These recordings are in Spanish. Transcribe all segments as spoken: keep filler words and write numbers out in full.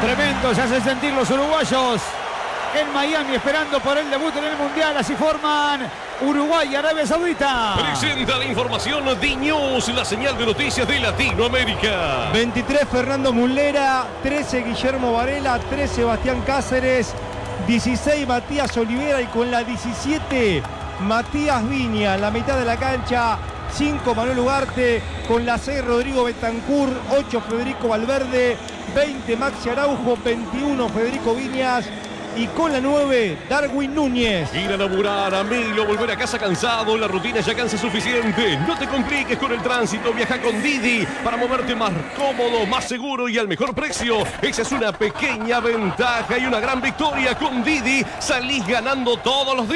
Tremendo, se hacen sentir los uruguayos en Miami esperando por el debut en el Mundial. Así forman Uruguay y Arabia Saudita. Presenta la información D-News, la señal de noticias de Latinoamérica. veintitrés Fernando Muslera, trece Guillermo Varela, trece Sebastián Cáceres, dieciséis Matías Olivera y con la diecisiete Matías Viña. En la mitad de la cancha, cinco Manuel Ugarte, con la seis Rodrigo Bentancur, ocho Federico Valverde, veinte Maxi Araujo, veintiuno Federico Viñas. Y con la nueve, Darwin Núñez. Ir a laburar, a Milo, volver a casa cansado, la rutina ya cansa suficiente. No te compliques con el tránsito, viaja con Didi para moverte más cómodo, más seguro y al mejor precio. Esa es una pequeña ventaja y una gran victoria. Con Didi salís ganando todos los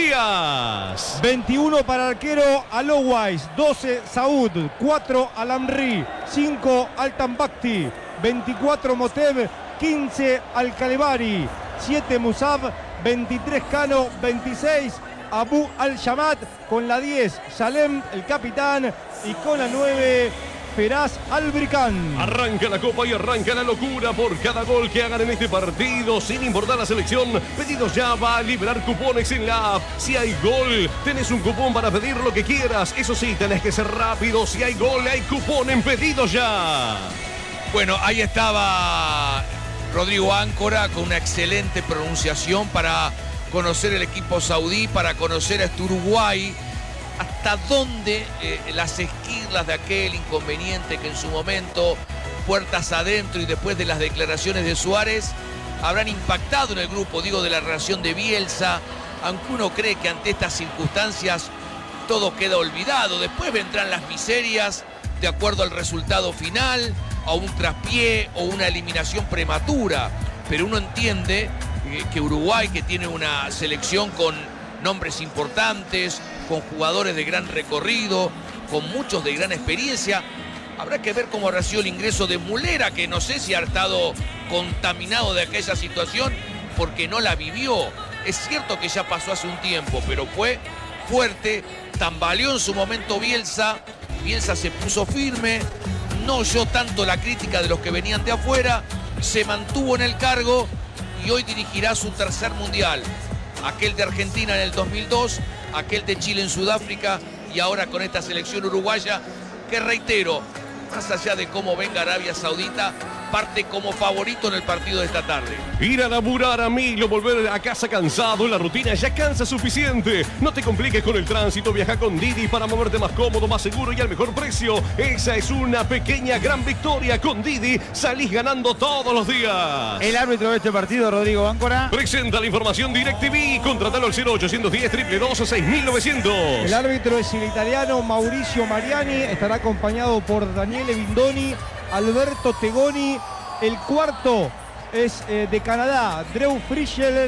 días. veintiuno para arquero Alowais, doce Saud, cuatro Alamri, cinco Altambakti, veinticuatro Motev, quince Al-Kalebari, siete Musab, veintitrés Cano, veintiséis Abu Al-Shamat, con la diez Salem, el capitán, y con la nueve Feraz Albricán. Arranca la copa y arranca la locura por cada gol que hagan en este partido, sin importar la selección. Pedidos ya, va a liberar cupones en la app. Si hay gol, tenés un cupón para pedir lo que quieras. Eso sí, tenés que ser rápido. Si hay gol, hay cupón en Pedidos Ya. Bueno, ahí estaba Rodrigo Áncora con una excelente pronunciación para conocer el equipo saudí, para conocer a este Uruguay, hasta dónde eh, las esquirlas de aquel inconveniente que en su momento, puertas adentro y después de las declaraciones de Suárez, habrán impactado en el grupo, digo, de la relación de Bielsa, aunque uno cree que ante estas circunstancias todo queda olvidado. Después vendrán las miserias de acuerdo al resultado final, a un traspié o una eliminación prematura, pero uno entiende que Uruguay, que tiene una selección con nombres importantes, con jugadores de gran recorrido, con muchos de gran experiencia, habrá que ver cómo habrá sido el ingreso de Muslera, que no sé si ha estado contaminado de aquella situación porque no la vivió. Es cierto que ya pasó hace un tiempo, pero fue fuerte, tambaleó en su momento Bielsa, Bielsa se puso firme, no oyó tanto la crítica de los que venían de afuera, se mantuvo en el cargo y hoy dirigirá su tercer mundial. Aquel de Argentina en el dos mil dos, aquel de Chile en Sudáfrica y ahora con esta selección uruguaya que, reitero, más allá de cómo venga Arabia Saudita, parte como favorito en el partido de esta tarde. Ir a laburar, a Milo, volver a casa cansado, la rutina ya cansa suficiente. No te compliques con el tránsito, viaja con Didi para moverte más cómodo, más seguro y al mejor precio. Esa es una pequeña gran victoria. Con Didi salís ganando todos los días. El árbitro de este partido, Rodrigo Áncora. Presenta la información DirecTV. Contratalo al cero ochocientos diez, dos dos, seis mil novecientos. El árbitro es el italiano Mauricio Mariani, estará acompañado por Daniele Bindoni, Alberto Tegoni. El cuarto es eh, de Canadá, Drew Frischler,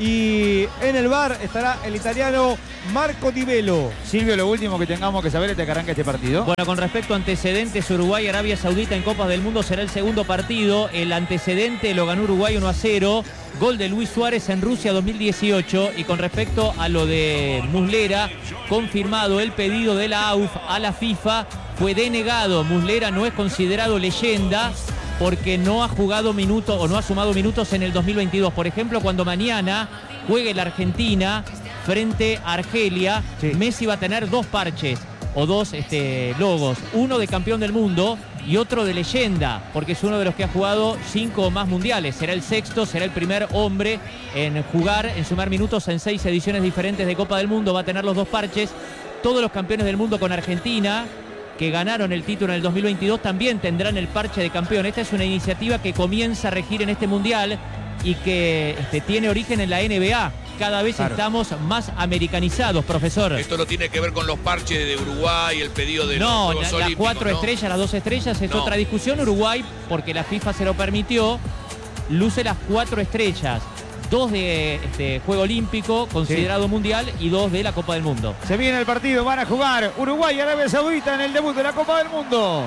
y en el bar estará el italiano Marco Di Velo. Silvio, lo último que tengamos que saber es de que arranca este partido. Bueno, con respecto a antecedentes, Uruguay, Arabia Saudita en Copas del Mundo será el segundo partido. El antecedente lo ganó Uruguay uno a cero. Gol de Luis Suárez en Rusia dos mil dieciocho. Y con respecto a lo de Muslera, confirmado el pedido de la A U F a la FIFA, fue denegado. Muslera no es considerado leyenda porque no ha jugado minutos o no ha sumado minutos en el dos mil veintidós. Por ejemplo, cuando mañana juegue la Argentina frente a Argelia, sí, Messi va a tener dos parches o dos este, logos, uno de campeón del mundo y otro de leyenda, porque es uno de los que ha jugado cinco o más mundiales. Será el sexto, será el primer hombre en jugar, en sumar minutos en seis ediciones diferentes de Copa del Mundo. Va a tener los dos parches. Todos los campeones del mundo con Argentina, que ganaron el título en el dos mil veintidós, también tendrán el parche de campeón. Esta es una iniciativa que comienza a regir en este mundial y que este, tiene origen en la N B A. Cada vez claro, estamos más americanizados, profesor. Esto no tiene que ver con los parches de Uruguay, el pedido de no, los Juegos la, las cuatro ¿no? estrellas, las dos estrellas, es no. otra discusión. Uruguay, porque la FIFA se lo permitió, luce las cuatro estrellas. Dos de este, Juego Olímpico, considerado sí, mundial, y dos de la Copa del Mundo. Se viene el partido, van a jugar Uruguay y Arabia Saudita en el debut de la Copa del Mundo.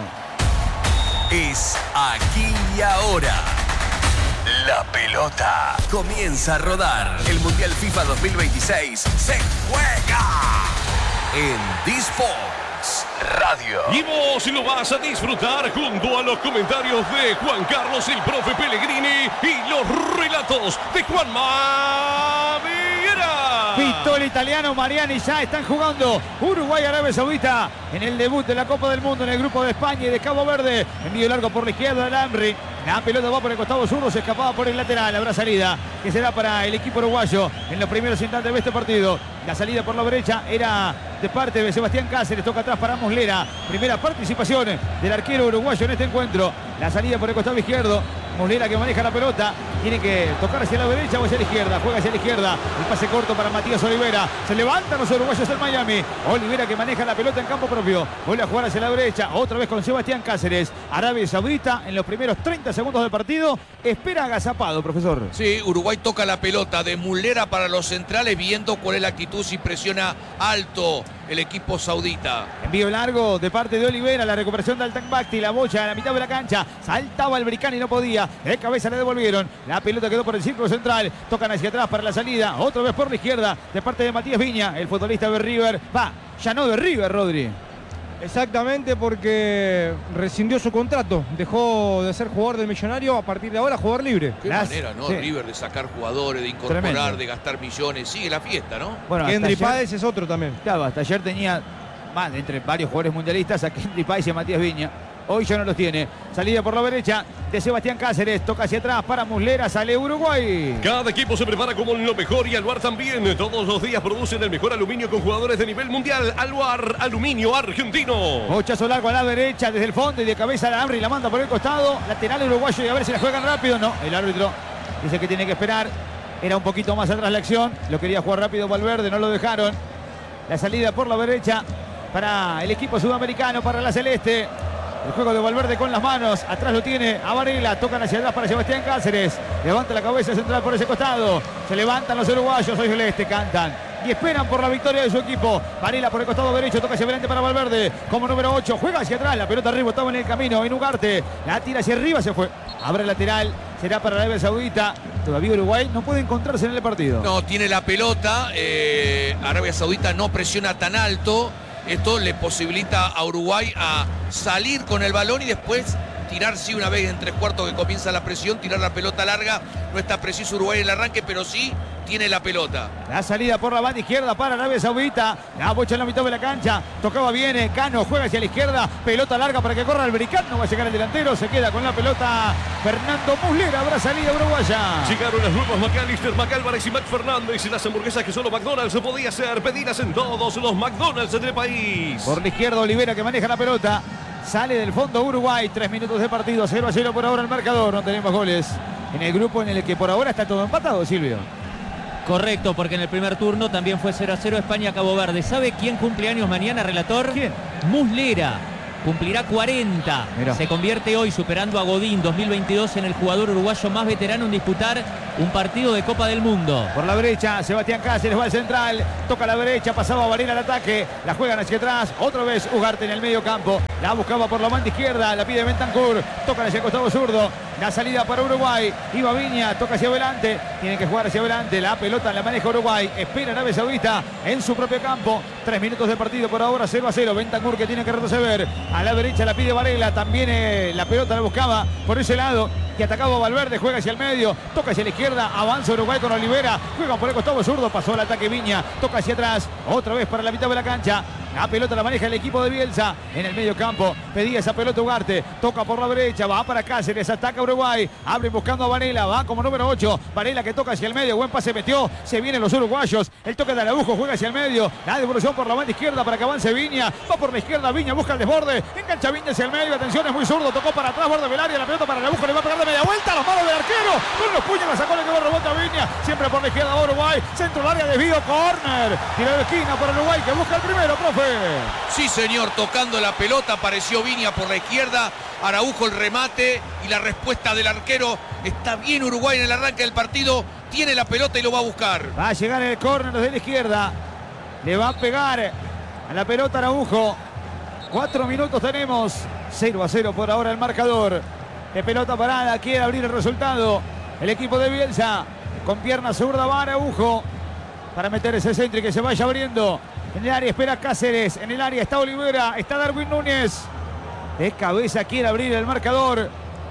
Es aquí y ahora. La pelota comienza a rodar. El Mundial FIFA dos mil veintiséis se juega en D-Sports. Radio. Y vos lo vas a disfrutar junto a los comentarios de Juan Carlos, el profe Pellegrini, y los relatos de Juanma Viguera. Pistola italiano, Mariani, ya están jugando Uruguay, Arabia Saudita en el debut de la Copa del Mundo en el grupo de España y de Cabo Verde. Envío largo por la izquierda del Amri. La pelota va por el costado zurdo, se escapaba por el lateral. Habrá salida que será para el equipo uruguayo en los primeros instantes de este partido. La salida por la derecha era de parte de Sebastián Cáceres. Toca atrás para Muslera. Primera participación del arquero uruguayo en este encuentro. La salida por el costado izquierdo. Muslera que maneja la pelota. Tiene que tocar hacia la derecha o hacia la izquierda. Juega hacia la izquierda. El pase corto para Matías Olivera. Se levantan los uruguayos en Miami. Olivera que maneja la pelota en campo propio. Vuelve a jugar hacia la derecha. Otra vez con Sebastián Cáceres. Arabia Saudita en los primeros treinta segundos del partido. Espera agazapado, profesor. Sí, Uruguay toca la pelota de Muslera para los centrales, viendo cuál es la actitud, si presiona alto el equipo saudita. Envío largo de parte de Olivera. La recuperación de Altanbakti. La bocha a la mitad de la cancha. Saltaba el Bricán y no podía. De cabeza le devolvieron. La pelota quedó por el círculo central. Tocan hacia atrás para la salida. Otra vez por la izquierda de parte de Matías Viña, el futbolista de River. Va, ya no de River, Rodri. Exactamente, porque rescindió su contrato. Dejó de ser jugador del Millonario, a partir de ahora jugador libre. Qué Las... manera, ¿no? Sí. River de sacar jugadores, de incorporar, Tremendo. de gastar millones. Sigue la fiesta, ¿no? Bueno, hasta Kendry ayer- Páez es otro también. Claro, hasta ayer tenía, más entre varios jugadores mundialistas, a Kendry Páez y a Matías Viña. Hoy ya no los tiene. Salida por la derecha de Sebastián Cáceres. Toca hacia atrás para Muslera. Sale Uruguay. Cada equipo se prepara como lo mejor y Aluar también. Todos los días producen el mejor aluminio con jugadores de nivel mundial. Aluar, aluminio argentino. Bochazo largo a la derecha desde el fondo y de cabeza a Amri. La manda por el costado. Lateral uruguayo y a ver si la juegan rápido. No, el árbitro dice que tiene que esperar. Era un poquito más atrás la acción. Lo quería jugar rápido Valverde. No lo dejaron. La salida por la derecha para el equipo sudamericano, para la celeste. El juego de Valverde con las manos. Atrás lo tiene a Varela. Tocan hacia atrás para Sebastián Cáceres. Levanta la cabeza central por ese costado. Se levantan los uruguayos. Hoy celeste cantan y esperan por la victoria de su equipo. Varela por el costado derecho. Toca hacia adelante para Valverde. Como número ocho. Juega hacia atrás. La pelota arriba. Estaba en el camino. En Ugarte. La tira hacia arriba. Se fue. Abre lateral. Será para Arabia Saudita. Todavía Uruguay no puede encontrarse en el partido. No, tiene la pelota. eh, Arabia Saudita no presiona tan alto. Esto le posibilita a Uruguay a salir con el balón y después tirar, sí, una vez en tres cuartos que comienza la presión, tirar la pelota larga. No está preciso Uruguay en el arranque, pero sí tiene la pelota. La salida por la banda izquierda para Arabia Saudita. La bocha en la mitad de la cancha. Tocaba bien. eh, Cano juega hacia la izquierda. Pelota larga para que corra el Bricán. No va a llegar el delantero. Se queda con la pelota Fernando Muslera. Habrá salida uruguaya. Llegaron las nuevas McAllister, McAlvarez y Mac Fernández y las hamburguesas que solo McDonald's podía hacer. Pedidas en todos los McDonald's del país. Por la izquierda Olivera que maneja la pelota. Sale del fondo Uruguay. Tres minutos de partido. cero a cero por ahora el marcador. No tenemos goles en el grupo en el que por ahora está todo empatado, Silvio. Correcto, porque en el primer turno también fue cero a cero España-Cabo Verde. ¿Sabe quién cumple años mañana, relator? ¿Quién? Muslera. Cumplirá cuarenta. Mirá. Se convierte hoy, superando a Godín dos mil veintidós, en el jugador uruguayo más veterano en disputar un partido de Copa del Mundo. Por la derecha, Sebastián Cáceres va al central. Toca a la derecha, pasaba Varela al ataque. La juegan hacia atrás. Otra vez Ugarte en el medio campo. La buscaba por la banda izquierda. La pide Bentancur. Toca hacia el costado zurdo. La salida para Uruguay. Iba Viña. Toca hacia adelante. Tiene que jugar hacia adelante. La pelota la maneja Uruguay. Espera Arabia Saudita en su propio campo. Tres minutos de partido por ahora. cero a cero. Bentancur que tiene que retroceder. A la derecha la pide Varela. También eh, la pelota la buscaba por ese lado. Que atacaba Valverde. Juega hacia el medio. Toca hacia la izquierda. Avanza Uruguay con Olivera. Juegan por el costado zurdo. Pasó el ataque Viña. Toca hacia atrás. Otra vez para la mitad de la cancha. La pelota la maneja el equipo de Bielsa en el medio campo. Pedía esa pelota Ugarte. Toca por la derecha. Va para Cáceres. Ataca Uruguay. Abre buscando a Varela. Va como número ocho. Varela que toca hacia el medio. Buen pase metió. Se vienen los uruguayos. El toque de Araujo. Juega hacia el medio. La devolución por la banda izquierda para que avance Viña. Va por la izquierda. Viña busca el desborde. Engancha Viña hacia el medio. Atención, es muy zurdo. Tocó para atrás. Borde del área. La pelota para Araujo. Le va a pegar de media vuelta. Los manos del arquero. Con los puños la sacó. Le quedó rebote a Viña. Siempre por la izquierda va Uruguay. Centro del área. Desvío. Corner. Tiro de esquina por Uruguay que busca el primero, profe. Sí, señor, tocando la pelota, apareció Viña por la izquierda, Araujo el remate y la respuesta del arquero. Está bien Uruguay en el arranque del partido, tiene la pelota y lo va a buscar. Va a llegar el córner desde la izquierda. Le va a pegar a la pelota Araujo. Cuatro minutos tenemos. cero a cero por ahora el marcador. De pelota parada, quiere abrir el resultado. El equipo de Bielsa con pierna zurda va Araujo para meter ese centro y que se vaya abriendo En el área espera Cáceres. En el área está Olivera. Está Darwin Núñez. De cabeza quiere abrir el marcador.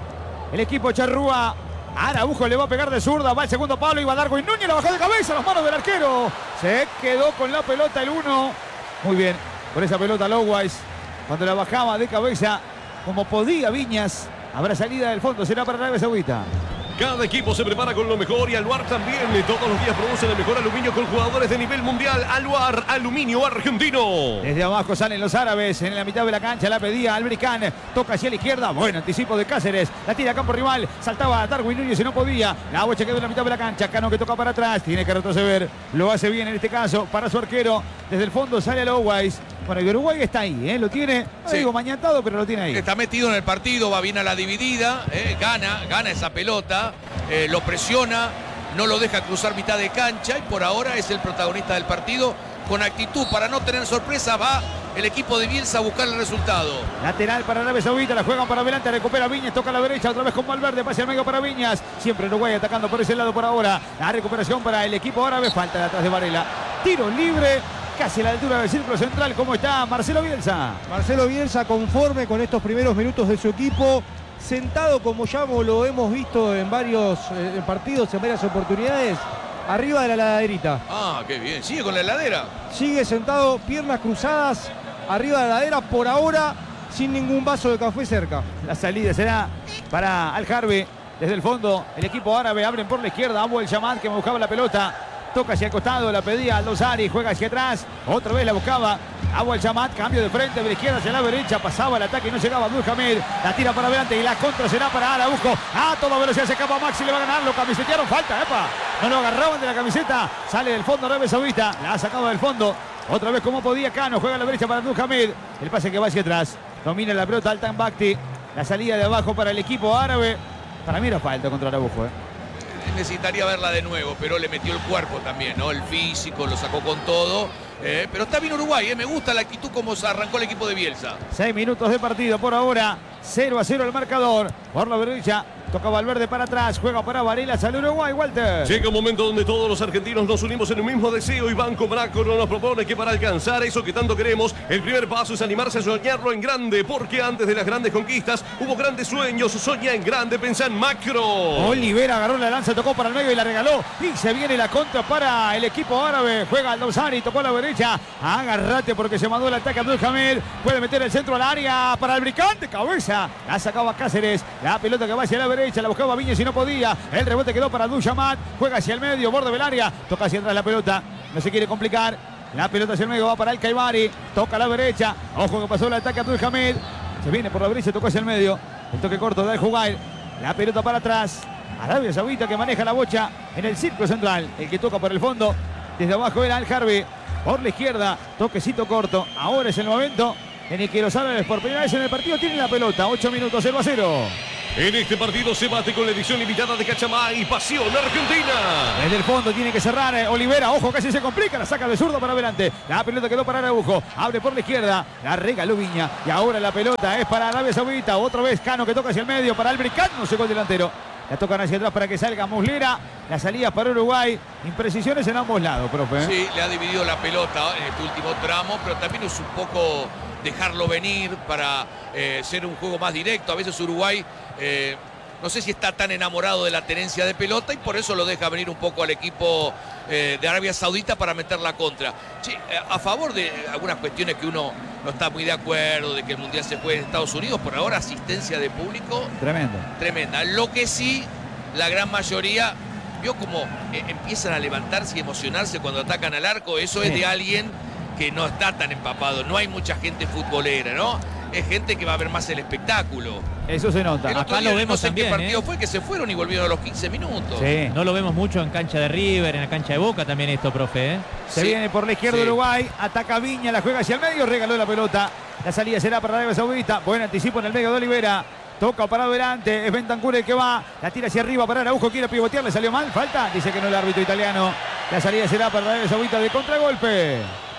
El equipo charrúa. Araujo le va a pegar de zurda. Va el segundo palo y va Darwin Núñez. La bajó de cabeza. Las manos del arquero. Se quedó con la pelota el uno. Muy bien. Por esa pelota Lowais. Cuando la bajaba de cabeza. Como podía Viñas. Habrá salida del fondo. Será para Arabia Saudita. Cada equipo se prepara con lo mejor y Aluar también. Todos los días producen el mejor aluminio con jugadores de nivel mundial. Aluar, aluminio argentino. Desde abajo salen los árabes. En la mitad de la cancha la pedía Albricán. Toca hacia la izquierda. Buen anticipo de Cáceres. La tira a campo rival. Saltaba Darwin Núñez y no podía. La bocha quedó en la mitad de la cancha. Cano que toca para atrás. Tiene que retroceder. Lo hace bien en este caso para su arquero. Desde el fondo sale a Lowais. Bueno, y Uruguay está ahí, ¿eh? Lo tiene, no sí. digo mañatado, pero lo tiene ahí. Está metido en el partido, va bien a la dividida, ¿eh? gana, gana esa pelota, eh, lo presiona, no lo deja cruzar mitad de cancha y por ahora es el protagonista del partido. Con actitud, para no tener sorpresa, va el equipo de Bielsa a buscar el resultado. Lateral para Arabia Saudita, la juegan para adelante, recupera Viñas, toca a la derecha, otra vez con Valverde, pase al medio para Viñas. Siempre Uruguay atacando por ese lado por ahora. La recuperación para el equipo árabe, falta de atrás de Varela. Tiro libre. Casi a la altura del círculo central. ¿Cómo está Marcelo Bielsa? Marcelo Bielsa conforme con estos primeros minutos de su equipo. Sentado, como ya lo hemos visto en varios eh, partidos, en varias oportunidades, arriba de la heladerita. Ah, qué bien. Sigue con la heladera. Sigue sentado, piernas cruzadas, arriba de la heladera, por ahora, sin ningún vaso de café cerca. La salida será para Al Harbi. Desde el fondo, el equipo árabe abren por la izquierda. Abu el Shamat que buscaba la pelota. Toca hacia el costado, la pedía Aldosari, juega hacia atrás, otra vez la buscaba Abu el Shamat, cambio de frente, de la izquierda hacia la derecha, pasaba el ataque y no llegaba Abdul Hamid, la tira para adelante y la contra será para Araujo, a toda velocidad se escapa Maxi, le va a ganar, lo camisetearon, falta, epa, no lo agarraban de la camiseta, sale del fondo Arabia Saudita, la ha sacado del fondo, otra vez como podía Cano, juega a la derecha para Abdul Hamid, el pase que va hacia atrás, domina la pelota Altan Bakti, la salida de abajo para el equipo árabe, para mí era falta contra Araujo, eh. Necesitaría verla de nuevo, pero le metió el cuerpo también, ¿no? El físico, lo sacó con todo. Eh, pero está bien Uruguay, eh. Me gusta la actitud como se arrancó el equipo de Bielsa. Seis minutos de partido por ahora. cero a cero el marcador. Por la derecha. Toca Valverde para atrás. Juega para Varela. Sale Uruguay, Walter. Llega un momento donde todos los argentinos nos unimos en un mismo deseo y Banco Macro nos propone que para alcanzar eso que tanto queremos, el primer paso es animarse a soñarlo en grande, porque antes de las grandes conquistas hubo grandes sueños. Soña en grande, pensá en macro. Olivera agarró la lanza, tocó para el medio y la regaló. Y se viene la contra para el equipo árabe. Juega Aldosari, tocó a la derecha. Agarrate porque se mandó el ataque a Abdul Hamid. Puede meter el centro al área para el Bricante. Cabeza. La sacaba Cáceres. La pelota que va hacia la derecha. La buscaba Viñas y no podía. El rebote quedó para Abdul Shamat. Juega hacia el medio, borde del área. Toca hacia atrás la pelota. No se quiere complicar. La pelota hacia el medio va para el Caibari. Toca a la derecha. Ojo que pasó el ataque a Abdul Hamid. Se viene por la derecha, tocó hacia el medio. El toque corto de Al-Jugair. La pelota para atrás. Arabia Saudita que maneja la bocha en el círculo central. El que toca por el fondo. Desde abajo era Al Harbi. Por la izquierda. Toquecito corto. Ahora es el momento en el que los árabes por primera vez en el partido tienen la pelota. ocho minutos, cero a cero. En este partido se bate con la edición limitada de Cachamay, Pasión Argentina. Desde el fondo tiene que cerrar eh, Olivera. Ojo, casi se complica. La saca de zurdo para adelante. La pelota quedó para Araujo. Abre por la izquierda. La regaló Viña. Y ahora la pelota es para Arabia Saudita. Otra vez Cano que toca hacia el medio para Albricán. No llegó el delantero. La tocan hacia atrás para que salga Muslera. La salida para Uruguay. Imprecisiones en ambos lados, profe. Sí, le ha dividido la pelota en este último tramo, pero también es un poco dejarlo venir para eh, ser un juego más directo. A veces Uruguay, eh, no sé si está tan enamorado de la tenencia de pelota y por eso lo deja venir un poco al equipo eh, de Arabia Saudita para meter la contra. Sí, eh, a favor de algunas cuestiones que uno no está muy de acuerdo, de que el Mundial se juegue en Estados Unidos, por ahora asistencia de público Tremendo. tremenda. Lo que sí, la gran mayoría vio como eh, empiezan a levantarse y emocionarse cuando atacan al arco. Eso sí. Es de alguien que no está tan empapado. No hay mucha gente futbolera, ¿no? Es gente que va a ver más el espectáculo. Eso se nota. El otro Acá día, lo vemos no sé también, qué partido ¿eh? fue, que se fueron y volvieron a los quince minutos. Sí. No lo vemos mucho en cancha de River, en la cancha de Boca también esto, profe, ¿eh? Se Sí. viene por la izquierda Sí. Uruguay. Ataca Viña, la juega hacia el medio. Regaló la pelota. La salida será para Arabia Saudita. Buen anticipo en el medio de Olivera. Toca para adelante. Es Bentancur el que va. La tira hacia arriba para Araujo. Quiere pivotear. Le salió mal. Falta. Dice que no el árbitro italiano. La salida será para Arabia Saudita de contragolpe.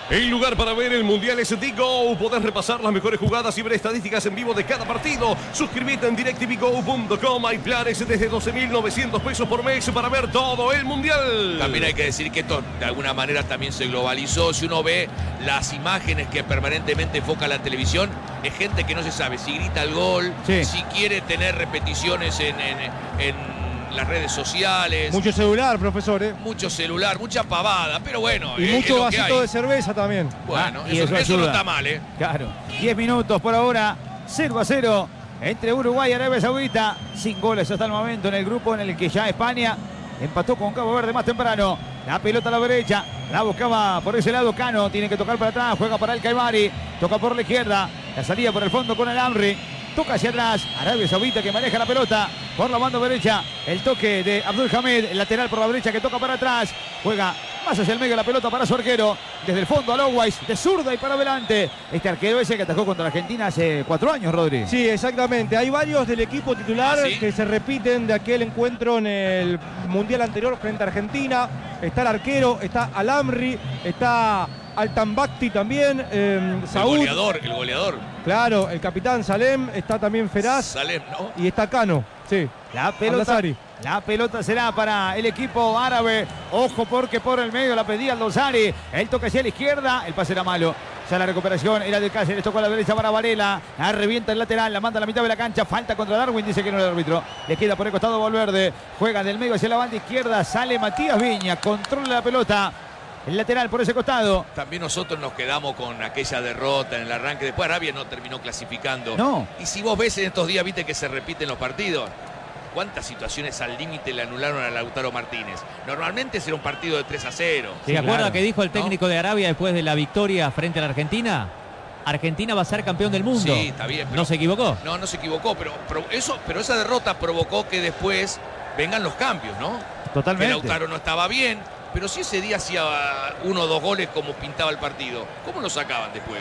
El lugar para ver el Mundial es Digo. Podés repasar las mejores jugadas y ver estadísticas en vivo de cada partido. Suscríbete en directv go punto com. Hay planes desde doce mil novecientos pesos por mes para ver todo el Mundial. También hay que decir que esto de alguna manera también se globalizó. Si uno ve las imágenes que permanentemente enfoca la televisión, es gente que no se sabe si grita el gol, Sí. si quiere tener repeticiones en, en, en las redes sociales. Mucho celular, profesor, ¿eh? Mucho celular, mucha pavada, pero bueno, Y es, mucho es lo que vasito hay. de cerveza también. Bueno, Ah, y eso, eso eso no ayuda. está mal, ¿eh? Claro. diez minutos por ahora. cero a cero entre Uruguay y Arabia Saudita. Sin goles hasta el momento en el grupo en el que ya España empató con Cabo Verde más temprano. La pelota a la derecha. La buscaba por ese lado Cano. Tiene que tocar para atrás. Juega para el Caimari. Toca por la izquierda. La salida por el fondo con el Amri. Toca hacia atrás. Arabia Saudita que maneja la pelota por la banda derecha. El toque de Abdul Hamid. El lateral por la derecha que toca para atrás. Juega más hacia el medio la pelota para su arquero. Desde el fondo a Lowais. De zurda y para adelante. Este arquero ese que atajó contra Argentina hace cuatro años, Rodri. Sí, exactamente. Hay varios del equipo titular ¿Ah, sí? que se repiten de aquel encuentro en el Mundial anterior frente a Argentina. Está el arquero, está Alamri, está Altambacti también, eh, El Saúl, goleador, el goleador. claro, el capitán Salem, está también Feraz Salem, ¿no? y está Cano. Sí, La pelota, Al-Dosari. la pelota será para el equipo árabe. Ojo porque por el medio la pedía Al-Dosari. El toque hacia la izquierda. El pase era malo. Ya la recuperación era de Cáceres. Tocó a la derecha para Varela. La revienta el lateral. La manda a la mitad de la cancha. Falta contra Darwin. Dice que no era el árbitro. Le queda por el costado Valverde. Juega del medio hacia la banda izquierda. Sale Matías Viña. Controla la pelota. El lateral por ese costado. También nosotros nos quedamos con aquella derrota en el arranque. Después Arabia no terminó clasificando. No. Y si vos ves en estos días, viste que se repiten los partidos. ¿Cuántas situaciones al límite le anularon a Lautaro Martínez? Normalmente será un partido de tres a cero. ¿Se Sí, acuerda claro. que dijo el técnico de Arabia después de la victoria frente a la Argentina? Argentina va a ser campeón del mundo. Sí, está bien. pero- ¿No se equivocó? No, no se equivocó, pero, pero eso, pero esa derrota provocó que después vengan los cambios, ¿no? Que Totalmente. Lautaro no estaba bien, pero si ese día hacía uno o dos goles como pintaba el partido, ¿cómo lo sacaban después?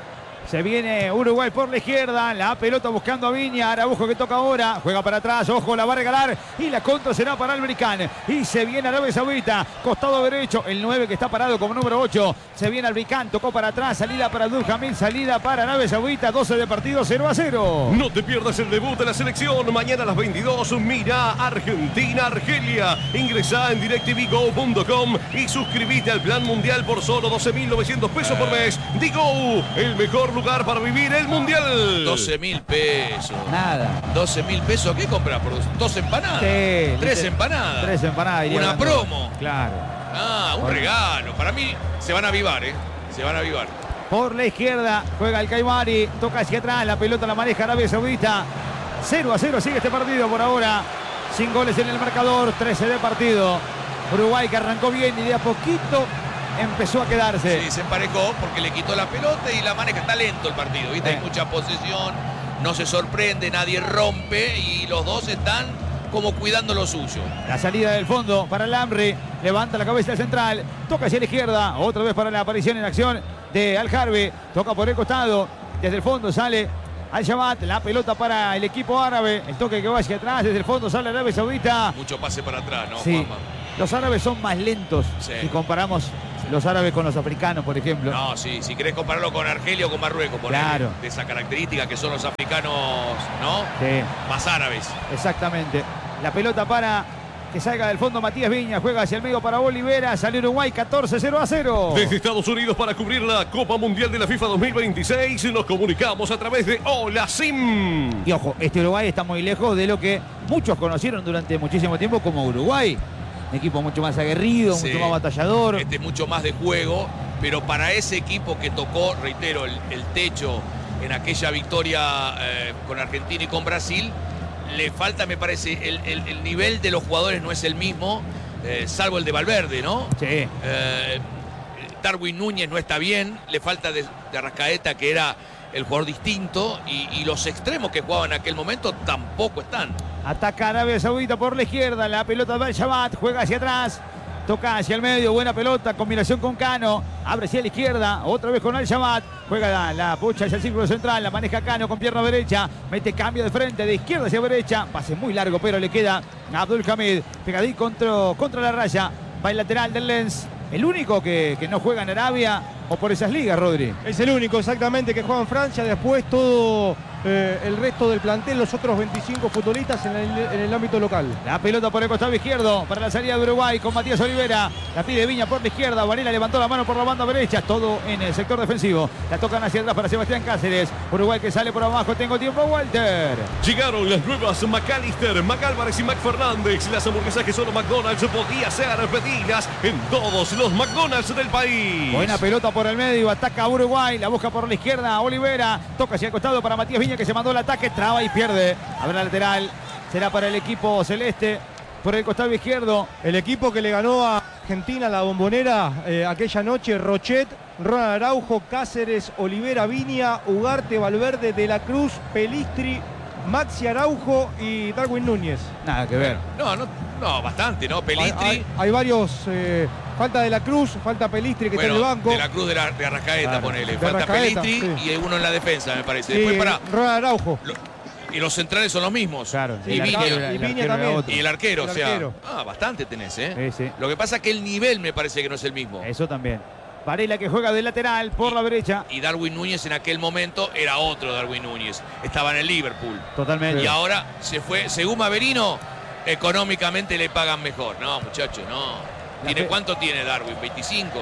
Se viene Uruguay por la izquierda. La pelota buscando a Viña. Araujo que toca ahora. Juega para atrás. Ojo, la va a regalar. Y la contra será para el Bricán. Y se viene Arabia Saudita. Costado derecho. El nueve que está parado como número ocho. Se viene al Bricán. Tocó para atrás. Salida para Abdul Hamid. Salida para Arabia Saudita. doce de partido. cero a cero. No te pierdas el debut de la selección. Mañana a las veintidós. Mira Argentina-Argelia. Ingresá en directv go punto com y suscribite al plan mundial por solo doce mil novecientos pesos por mes. Digo, el mejor lugar para vivir el mundial. doce mil pesos. Nada. doce mil pesos, ¿qué compras? ¿Por dos empanadas? Sí, Tres lite- empanadas. Tres empanadas. iría Una ganando. promo. Claro. Ah, un Bueno. regalo. Para mí se van a avivar, ¿eh? Se van a avivar. Por la izquierda juega el Caimari. Toca hacia atrás. La pelota la maneja Arabia Saudita. cero a cero sigue este partido por ahora. Sin goles en el marcador. trece de partido. Uruguay que arrancó bien y de a poquito empezó a quedarse. Sí, se emparejó porque le quitó la pelota y la maneja. Está lento el partido, ¿viste? Eh. Hay mucha posesión, no se sorprende, nadie rompe y los dos están como cuidando lo suyo. La salida del fondo para el Amri. Levanta la cabeza central. Toca hacia la izquierda. Otra vez para la aparición en acción de Al Harbi. Toca por el costado. Desde el fondo sale Al Shabat. La pelota para el equipo árabe. El toque que va hacia atrás. Desde el fondo sale Arabia Saudita. Mucho pase para atrás, ¿no, Sí. Juanma? Los árabes son más lentos Sí. si comparamos los árabes con los africanos, por ejemplo. No, sí, si querés compararlo con Argelia o con Marruecos, ponele, Claro. de esa característica que son los africanos, ¿no? Sí, Más árabes. exactamente. La pelota para que salga del fondo Matías Viña. Juega hacia el medio para Olivera. Sale Uruguay catorce cero a cero. Desde Estados Unidos para cubrir la Copa Mundial de la FIFA dos mil veintiséis nos comunicamos a través de Hola Sim. Y ojo, este Uruguay está muy lejos de lo que muchos conocieron durante muchísimo tiempo como Uruguay. Un equipo mucho más aguerrido, Sí. mucho más batallador. Este es mucho más de juego, pero para ese equipo que tocó, reitero, el, el techo en aquella victoria eh, con Argentina y con Brasil, le falta, me parece, el, el- el nivel de los jugadores no es el mismo, eh, salvo el de Valverde, ¿no? Sí. Eh, Darwin Núñez no está bien, le falta de, de Arrascaeta, que era el jugador distinto, y, y los extremos que jugaban en aquel momento tampoco están. Ataca Arabia Saudita por la izquierda. La pelota de Al-Shabat. Juega hacia atrás. Toca hacia el medio. Buena pelota. Combinación con Cano. Abre hacia la izquierda. Otra vez con Al-Shabat. Juega la, la pucha hacia el círculo central. La maneja Cano con pierna derecha. Mete cambio de frente. De izquierda hacia derecha. Pase muy largo, pero le queda a Abdul Hamid. Pegadí contra, contra la raya. Va el lateral del Lens. El único que, que no juega en Arabia o por esas ligas, Rodri. Es el único exactamente que juega en Francia. Después todo eh, el resto del plantel, los otros veinticinco futbolistas en el, en el ámbito local. La pelota por el costado izquierdo para la salida de Uruguay con Matías Olivera. La pide Viña por la izquierda. Varela levantó la mano por la banda derecha. Todo en el sector defensivo. La tocan hacia atrás para Sebastián Cáceres. Uruguay que sale por abajo. Tengo tiempo, Walter. Llegaron las nuevas McAllister, McAlvarez y McFernández. Las hamburguesas que solo McDonald's podía hacer pedidas en todos los McDonald's del país. Buena pelota por el medio. Ataca a Uruguay. La busca por la izquierda. Olivera. Toca hacia el costado para Matías Viña, que se mandó el ataque. Traba y pierde. Habrá lateral. Será para el equipo celeste. Por el costado izquierdo. El equipo que le ganó a Argentina la Bombonera eh, aquella noche: Rochet, Ronald Araujo, Cáceres, Olivera, Viña, Ugarte, Valverde, De la Cruz, Pelistri, Maxi Araujo y Darwin Núñez. Nada que ver. No, no, no, bastante, ¿no? Pelistri. Hay, hay, hay varios. Eh, falta De la Cruz, falta Pelistri que bueno, está en el banco. De la Cruz de, la, de Arrascaeta, Claro. ponele. De Falta Arrascaeta, Pelistri sí. y uno en la defensa, me parece. Sí, Después para. Ronald Araujo. Lo, y los centrales son los mismos. Claro. Sí, y el Viña. arquero era- y el Viña arquero era también. otro. Y el arquero, El o sea. arquero. Ah, bastante tenés, ¿eh? Sí, sí. Lo que pasa es que el nivel me parece que no es el mismo. Eso también. Varela que juega de lateral por la derecha. Y Darwin Núñez en aquel momento era otro Darwin Núñez. Estaba en el Liverpool. Totalmente. Y ahora se fue, según Maverino, económicamente le pagan mejor. No, muchachos, no. ¿Tiene fe- cuánto tiene Darwin? ¿veinticinco?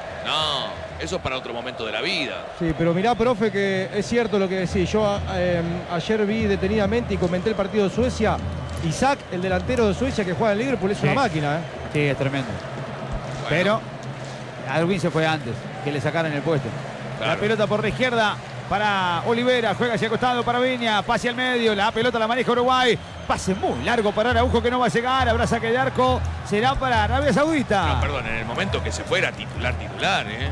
No, eso es para otro momento de la vida. Sí, pero mirá, profe, que es cierto lo que decís. Yo eh, ayer vi detenidamente y comenté el partido de Suecia. Isaac, el delantero de Suecia que juega en Liverpool, es Sí. una máquina, ¿eh? Sí, es tremendo. Bueno, Pero Darwin se fue antes que le sacaran el puesto. Claro. La pelota por la izquierda para Olivera. Juega hacia el costado para Viña. Pase al medio. La pelota la maneja Uruguay. Pase muy largo para Araujo que no va a llegar. Habrá saque de arco. Será para Arabia Saudita. no, perdón, en el momento que se fuera titular, titular, ¿eh?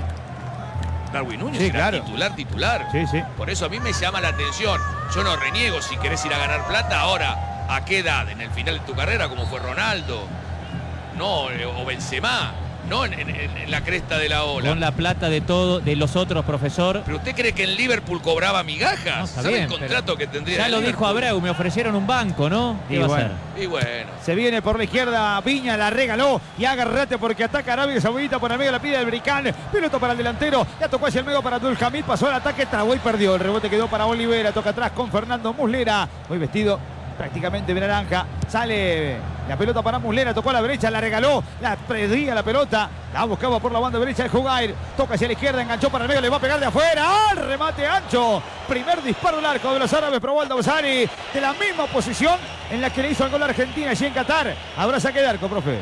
Darwin Núñez Sí, era claro. titular, titular. Sí, sí. Por eso a mí me llama la atención. Yo no reniego si querés ir a ganar plata ahora. ¿A qué edad? ¿En el final de tu carrera como fue Ronaldo? No, eh, o Benzema. No en, en- en la cresta de la ola. Con la plata de todo, de los otros, profesor. ¿Pero usted cree que en Liverpool cobraba migajas? No, está ¿Sabe bien, el contrato que tendría? Ya en lo dijo Liverpool? Abreu, me ofrecieron un banco, ¿no? ¿Qué Y va a bueno. hacer? Y bueno. Se viene por la izquierda Viña, la regaló y agarrate porque ataca Arabia Saudita por el medio, la pide el Bricán, pelota para el delantero, ya tocó hacia el medio para Abdul Hamid, pasó el ataque, trabó y perdió, el rebote quedó para Olivera, toca atrás con Fernando Muslera, muy vestido prácticamente de naranja, sale la pelota para Muslera, tocó a la derecha, la regaló, la perdía la pelota, la buscaba por la banda derecha el Jugair, toca hacia la izquierda, enganchó para el medio, le va a pegar de afuera, al remate ancho, primer disparo al arco de los árabes, probó el Dawsari, de la misma posición en la que le hizo el gol a Argentina allí en Qatar, habrá saque de arco, profe.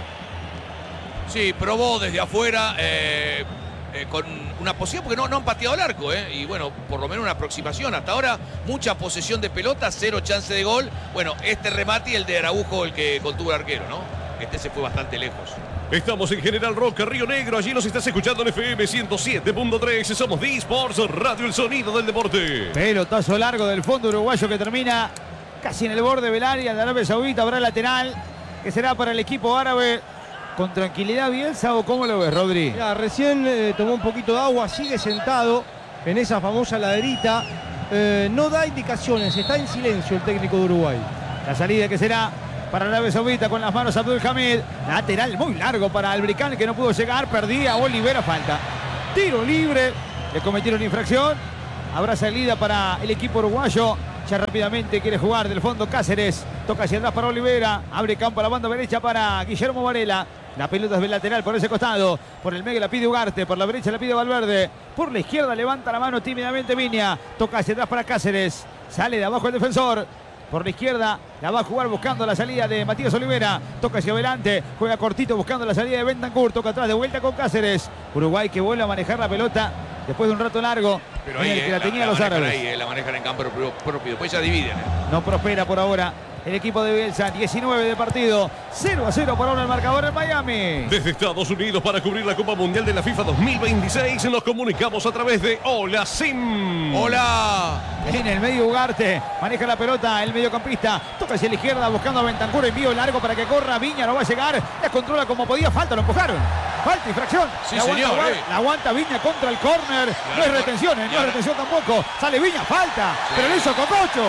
Sí, probó desde afuera eh, eh, con una posición, porque no, no han pateado el arco, eh, y bueno, por lo menos una aproximación. Hasta ahora, mucha posesión de pelota, cero chance de gol. Bueno, este remate y el de Araujo, el que contuvo el arquero, ¿no? Este se fue bastante lejos. Estamos en General Roca, Río Negro. Allí nos estás escuchando en F M ciento siete punto tres. Somos D-Sports, Radio El Sonido del Deporte. Pelotazo largo del fondo uruguayo que termina casi en el borde del área de Arabia Saudita. Habrá lateral que será para el equipo árabe. ¿Con tranquilidad Bielsa o cómo lo ves, Rodri? Mirá, recién eh, tomó un poquito de agua, sigue sentado en esa famosa laderita. Eh, no da indicaciones, está en silencio el técnico de Uruguay. La salida que será para Arabia Saudita con las manos Abdul Hamid. Lateral muy largo para el Bricán que no pudo llegar. Perdía Olivera, falta. Tiro libre. Le cometieron infracción. Habrá salida para el equipo uruguayo. Ya rápidamente quiere jugar del fondo Cáceres. Toca hacia atrás para Olivera. Abre campo a la banda derecha para Guillermo Varela. La pelota es del lateral por ese costado. Por el medio la pide Ugarte. Por la derecha la pide Valverde. Por la izquierda levanta la mano tímidamente Viña. Toca hacia atrás para Cáceres. Sale de abajo el defensor. Por la izquierda la va a jugar buscando la salida de Matías Olivera. Toca hacia adelante. Juega cortito buscando la salida de Bentancur. Toca atrás de vuelta con Cáceres. Uruguay que vuelve a manejar la pelota después de un rato largo Pero en ahí, el eh, que la tenían la los manejan árabes. ahí, eh, la manejan en campo propio, propio. Después ya dividen. eh. No prospera por ahora el equipo de Bielsa. diecinueve de partido. cero a cero por ahora el marcador en Miami. Desde Estados Unidos para cubrir la Copa Mundial de la FIFA dos mil veintiséis nos comunicamos a través de Hola Sim. ¡Hola! En el medio Ugarte. Maneja la pelota el mediocampista. Toca hacia la izquierda buscando a Bentancur. Envío largo para que corra. Viña no va a llegar. La controla como podía. Falta, lo empujaron. Falta, infracción. Sí, la, aguanta, señor, Guar- eh. la aguanta Viña contra el córner. No es retención, eh, no es retención tampoco. Sale Viña, falta. Sí. Pero lo hizo Cococho.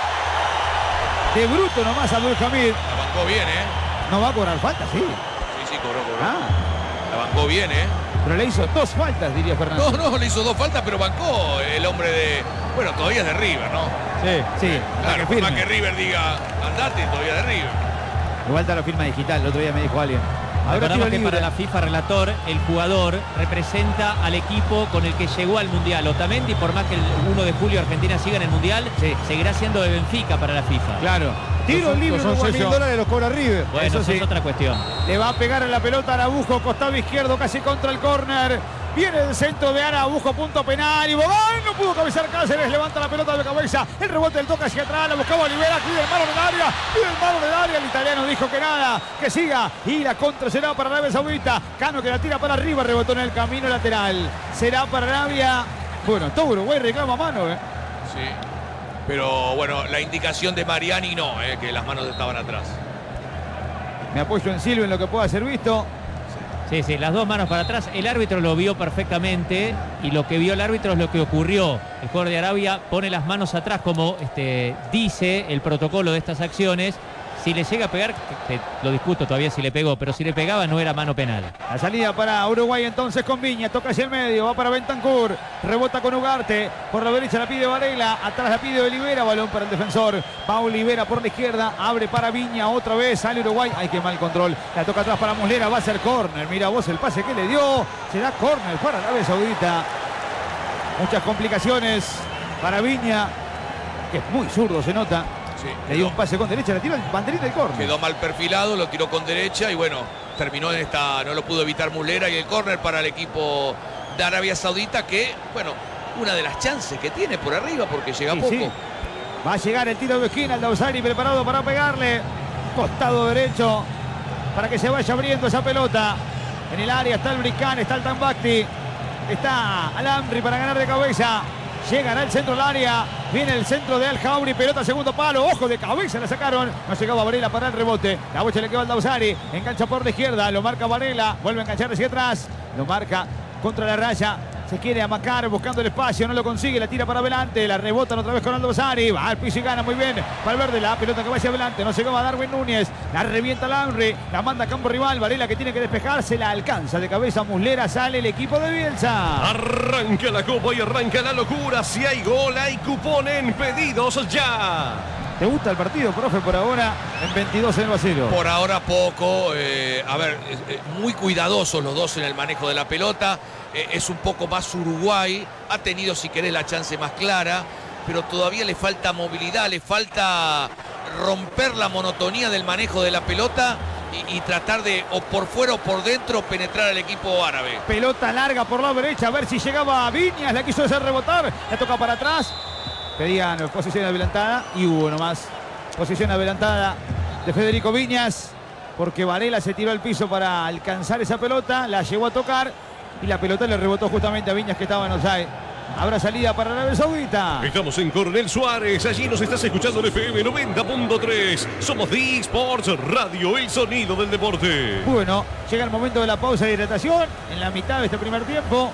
De bruto nomás Abdul Hamid. La bancó bien, ¿eh? No va a cobrar falta, sí. Sí, sí, cobró, cobró. Ah. La bancó bien, ¿eh? Pero le hizo dos faltas, diría Fernando. No, no, le hizo dos faltas, pero bancó el hombre de... Bueno, todavía es de River, ¿no? Sí, sí. Claro, que por más firme. que River diga, andate, todavía de River. Igual está la firma digital, el otro día me dijo alguien. Ahora Recordamos tiro que para libre. la FIFA relator, el jugador representa al equipo con el que llegó al Mundial. Otamendi, por más que el uno de julio Argentina siga en el Mundial, Sí. seguirá siendo de Benfica para la FIFA. Claro. Tiro Los- libre, los once mil uruguayo. dólares los cobra River. Bueno, Eso eso sí. es otra cuestión. Le va a pegar en la pelota a Araujo, costado izquierdo, casi contra el córner. Viene el centro de Araujo, punto penal. Y Bogán no pudo cabezar Cáceres, levanta la pelota de cabeza. El rebote del toque hacia atrás, la buscaba Olivera, pide el mano del área, pide el mano del área. El italiano dijo que nada, que siga. Y la contra será para Arabia Saudita. Cano que la tira para arriba, rebotó en el camino lateral. Será para Arabia. Bueno, todo Uruguay reclama mano, ¿eh? Sí. Pero bueno, la indicación de Mariani no, eh, que las manos estaban atrás. Me apoyo en Silva en lo que pueda ser visto. Sí, sí, las dos manos para atrás. El árbitro lo vio perfectamente y lo que vio el árbitro es lo que ocurrió. El jugador de Arabia pone las manos atrás como este, dice el protocolo de estas acciones. Si le llega a pegar, que, que lo discuto todavía si le pegó, pero si le pegaba no era mano penal. La salida para Uruguay entonces con Viña, toca hacia el medio, va para Bentancur, rebota con Ugarte, por la derecha la pide Varela, atrás la pide Olivera, balón para el defensor, va Olivera por la izquierda, abre para Viña, otra vez sale Uruguay, ay qué mal control, la toca atrás para Muslera, va a ser córner, mira vos el pase que le dio, será córner para Arabia Saudita, muchas complicaciones para Viña, que es muy zurdo se nota. Sí, Le dio un pase con derecha, le tira el banderita del córner. Quedó mal perfilado, lo tiró con derecha y bueno, terminó en esta, no lo pudo evitar Muslera y el córner para el equipo de Arabia Saudita que, bueno, una de las chances que tiene por arriba porque llega Sí, poco. sí. Va a llegar el tiro de esquina, el Dausari preparado para pegarle. Costado derecho para que se vaya abriendo esa pelota. En el área está el Bricán, está el Tambacti. Está Alamri para ganar de cabeza. Llegará el centro del área. Viene el centro de Al Jauri. Pelota segundo palo. Ojo de cabeza la sacaron. No llegaba Varela para el rebote. La bocha le queda al Dausari. Engancha por la izquierda. Lo marca Varela. Vuelve a enganchar hacia atrás. Lo marca contra la raya. Se quiere amacar buscando el espacio. No lo consigue. La tira para adelante. La rebotan otra vez con Aldo Dausari. Va al piso y gana muy bien. Valverde. La pelota que va hacia adelante. No llegaba Darwin Núñez. La revienta Lamri. La manda a campo rival. Varela que tiene que despejarse. La alcanza de cabeza Muslera. Sale el equipo de Bielsa. Arranca la copa y arranca la locura. Si hay gol, hay cupón en pedidos ya. ¿Te gusta el partido, profe, por ahora? En veintidós cero a cero. Por ahora poco, eh, a ver, eh, eh, muy cuidadosos los dos en el manejo de la pelota, eh, es un poco más Uruguay, ha tenido si querés la chance más clara, pero todavía le falta movilidad, le falta romper la monotonía del manejo de la pelota y, y tratar de, o por fuera o por dentro, penetrar al equipo árabe. Pelota larga por la derecha, a ver si llegaba a Viñas, la quiso hacer rebotar, la toca para atrás. Pedían posición adelantada y hubo nomás posición adelantada de Federico Viñas, porque Varela se tiró al piso para alcanzar esa pelota, la llegó a tocar y la pelota le rebotó justamente a Viñas que estaba en offside. Habrá salida para Arabia Saudita. Estamos en Coronel Suárez, allí nos estás escuchando en F M noventa punto tres. Somos D Sports Radio, el sonido del deporte. Bueno, llega el momento de la pausa de hidratación en la mitad de este primer tiempo.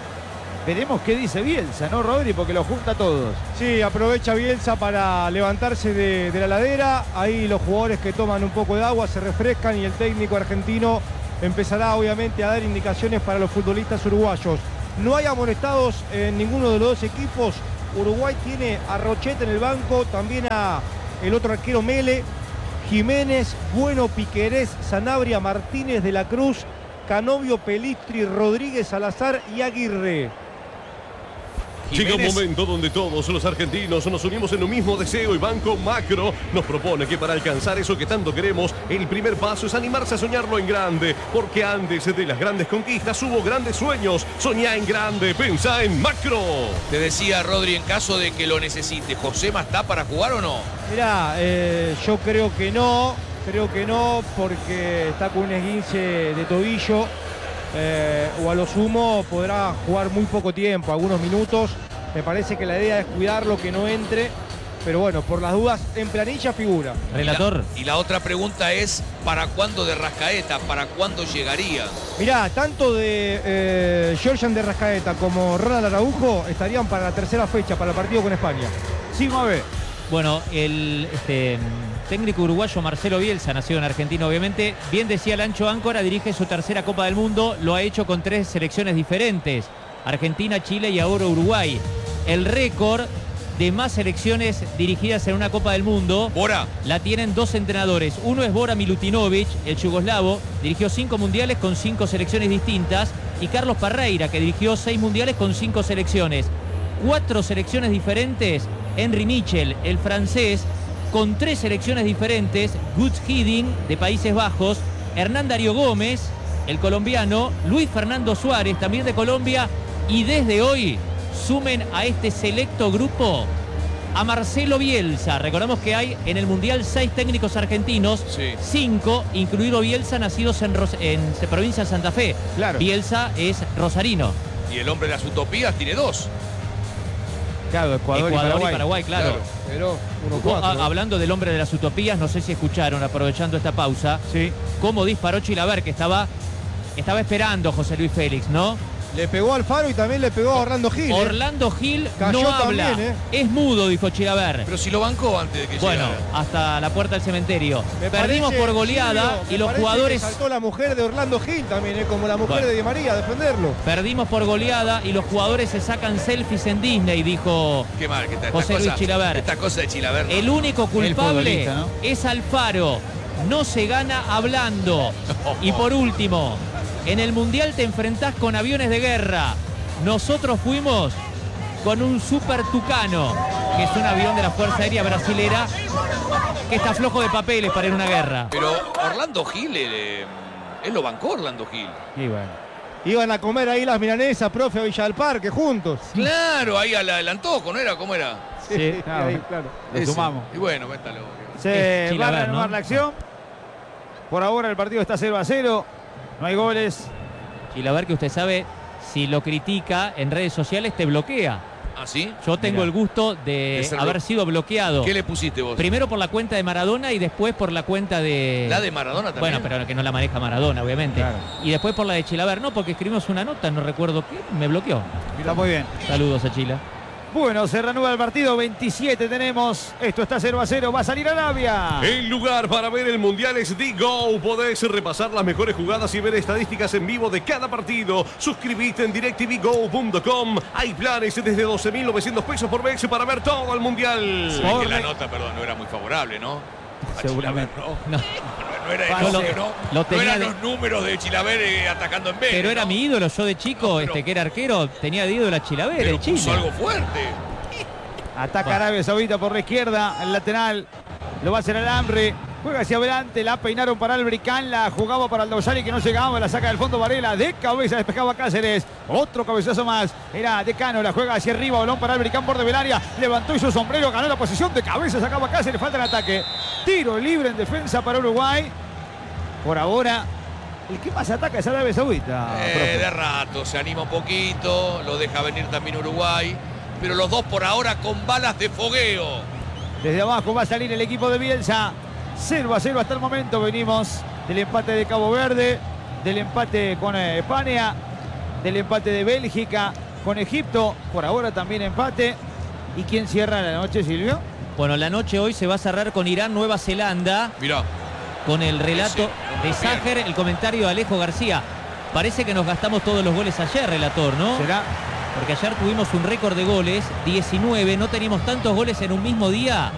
Veremos qué dice Bielsa, ¿no, Rodri? Porque lo junta a todos. Sí, aprovecha Bielsa para levantarse de, de la ladera. Ahí los jugadores que toman un poco de agua se refrescan y el técnico argentino empezará obviamente a dar indicaciones para los futbolistas uruguayos. No hay amonestados en ninguno de los dos equipos. Uruguay tiene a Rochette en el banco, también a el otro arquero Mele, Jiménez, Bueno, Piquerés, Sanabria, Martínez de la Cruz, Canovio, Pelistri, Rodríguez, Salazar y Aguirre. Llega un Jiménez- momento donde todos los argentinos nos unimos en un mismo deseo y Banco Macro nos propone que para alcanzar eso que tanto queremos, el primer paso es animarse a soñarlo en grande, porque antes de las grandes conquistas hubo grandes sueños. Soñá en grande, pensá en Macro. Te decía Rodri, en caso de que lo necesite, ¿Josema está para jugar o no? Mirá, eh, yo creo que no, creo que no, porque está con un esguince de tobillo, eh, o a lo sumo podrá jugar muy poco tiempo, algunos minutos. Me parece que la idea es cuidarlo, que no entre, pero bueno, por las dudas, en planilla figura. Relator. Y la, y la otra pregunta es, ¿para cuándo de Rascaeta? ¿Para cuándo llegaría? Mirá, tanto de eh, Georgian de Rascaeta como Ronald Araujo estarían para la tercera fecha, para el partido con España. Sí, mueve. Bueno, el, este, técnico uruguayo Marcelo Bielsa, nacido en Argentina obviamente. Bien decía Lancho Áncora, dirige su tercera Copa del Mundo, lo ha hecho con tres selecciones diferentes: Argentina, Chile y ahora Uruguay. El récord de más selecciones dirigidas en una Copa del Mundo Bora. la tienen dos entrenadores. Uno es Bora Milutinovic, el yugoslavo, dirigió cinco mundiales con cinco selecciones distintas, y Carlos Parreira, que dirigió seis mundiales con cinco selecciones. Cuatro selecciones diferentes, Henry Michel, el francés, con tres selecciones diferentes, Guts Hiddink, de Países Bajos, Hernán Darío Gómez, el colombiano, Luis Fernando Suárez, también de Colombia, y desde hoy sumen a este selecto grupo a Marcelo Bielsa. Recordamos que hay en el Mundial seis técnicos argentinos, Sí. cinco, incluido Bielsa, nacidos en, Ros en provincia de Santa Fe. Claro. Bielsa es rosarino. Y el hombre de las utopías tiene dos. Claro, Ecuador, Ecuador y Paraguay. y Paraguay, claro. Pero uno Co- cuatro. a- hablando del hombre de las utopías, no sé si escucharon, aprovechando esta pausa, Sí. cómo disparó Chilaver, que estaba, estaba esperando José Luis Félix, ¿no? Le pegó al Faro y también le pegó a Orlando Gil. ¿eh? Orlando Gil Cayó no habla, también, ¿eh? es mudo, dijo Chilaver. Pero si lo bancó antes de que Bueno, llegara. hasta la puerta del cementerio. Me Perdimos parece, por goleada Silvio, me y los parece jugadores... que saltó la mujer de Orlando Gil también, ¿eh? Como la mujer Bueno. de Di María, a defenderlo. Perdimos por goleada y los jugadores se sacan selfies en Disney, dijo Qué mal que está esta José Luis cosa. Chilaver. Esta cosa de Chilaver. el único culpable futbolista, ¿no? es Alfaro. No se gana hablando. Y por último, en el Mundial te enfrentás con aviones de guerra. Nosotros fuimos con un Super Tucano, que es un avión de la Fuerza Aérea Brasilera, que está flojo de papeles para ir a una guerra. Pero Orlando Gil, eh, él lo bancó Orlando Gil. Y bueno. Iban a comer ahí las milanesas, profe, a Villa del Parque, juntos. Claro, ahí al, al antojo, ¿no era? ¿Cómo era? Sí, claro. ahí, claro. Lo Ese. sumamos. Y bueno, métalo. Se Es va a Chilaver, reanudar ¿no? la acción. Por ahora el partido está cero a cero. No hay goles. Chilaver, que usted sabe, si lo critica en redes sociales te bloquea. ¿Ah, sí? Yo tengo Mirá. el gusto de De ser haber blo- sido bloqueado. ¿Qué le pusiste vos? Primero por la cuenta de Maradona y después por la cuenta de... La de Maradona también. Bueno, pero que no la maneja Maradona, obviamente. Claro. Y después por la de Chilaver, no, porque escribimos una nota, no recuerdo qué, me bloqueó. Está muy bien. Saludos a Chila. Bueno, se reanuda el partido. veintisiete tenemos. Esto está cero a cero. Va a salir Arabia. El lugar para ver el Mundial es Digo. Podés repasar las mejores jugadas y ver estadísticas en vivo de cada partido. Suscribite en directivi go punto com. Hay planes desde doce mil novecientos pesos por mes para ver todo el Mundial. Se ve que la nota, perdón, no era muy favorable, ¿no? A Seguramente. Chilaver, ¿no? No, No era, Yo no, lo- no, lo no tenía eran de- los números de Chilaver eh, atacando en B. pero era ¿no? mi ídolo, yo de chico, No, pero- este que era arquero, tenía de ídolo a Chilaver, Pero el Chile. puso algo fuerte. Ataca Bueno. Arabia Saudita por la izquierda. El lateral lo va a hacer Alambre. Juega hacia adelante. La peinaron para el Bricán. La jugaba para el Dosari que no llegaba. La saca del fondo Varela. De cabeza despejaba Cáceres. Otro cabezazo más. Era Decano. La juega hacia arriba. Balón para el Bricán por de área. Levantó y su sombrero. Ganó la posición. De cabeza sacaba Cáceres. Falta el ataque. Tiro libre en defensa para Uruguay. Por ahora, el que más ataca es Arabia Saudita. Eh, profe. de rato, se anima un poquito, lo deja venir también Uruguay. Pero los dos por ahora con balas de fogueo. Desde abajo va a salir el equipo de Bielsa. cero a cero hasta el momento. Venimos del empate de Cabo Verde, del empate con eh, España, del empate de Bélgica con Egipto. Por ahora también empate. ¿Y quién cierra la noche, Silvio? Bueno, la noche hoy se va a cerrar con Irán, Nueva Zelanda, Mirá, con el relato Ese, de Sájer, el comentario de Alejo García. Parece que nos gastamos todos los goles ayer, relator, ¿no? ¿Será? Porque ayer tuvimos un récord de goles, diecinueve, no teníamos tantos goles en un mismo día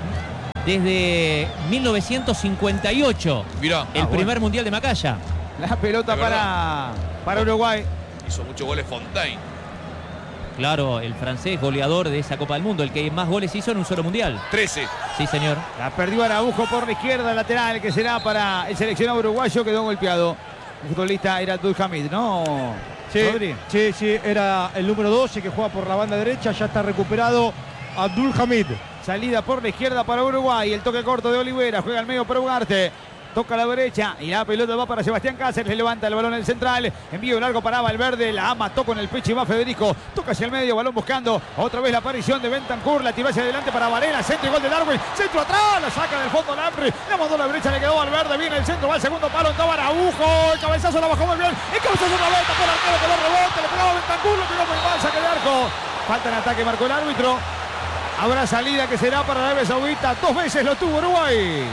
desde mil novecientos cincuenta y ocho, mirá. el Ah, primer bueno. mundial de Macaya. La pelota De para, para Uruguay. Hizo muchos goles Fontaine. Claro, el francés goleador de esa Copa del Mundo, el que más goles hizo en un solo mundial. trece. Sí, señor. La perdió Araujo por la izquierda, lateral, que será para el seleccionado uruguayo. Quedó golpeado. El futbolista era Abdul Hamid, ¿no? Sí, Rodri. sí, sí, era el número doce que juega por la banda derecha. Ya está recuperado Abdul Hamid. Salida por la izquierda para Uruguay. El toque corto de Olivera. Juega al medio para Ugarte. Toca a la derecha y la pelota va para Sebastián Cáceres. Le levanta el balón en el central. Envío largo para Valverde. La mató con el pecho y va Federico. Toca hacia el medio. Balón buscando. Otra vez la aparición de Bentancur. La tiró hacia adelante para Varela. Centro y gol de Darwin. Centro atrás. La saca del fondo Lamprey. La mandó a la derecha. Le quedó Valverde. Viene el centro. Va al segundo palo. Estaba Araujo. El cabezazo la bajó muy bien. El cabezazo la vuelta por el arquero. Quedó rebote. Le pegaba Bentancur. Lo tiró muy mal. Saque de arco. Falta en ataque. Marcó el árbitro. Habrá salida que será para Arabia Saudita. Dos veces lo tuvo Uruguay.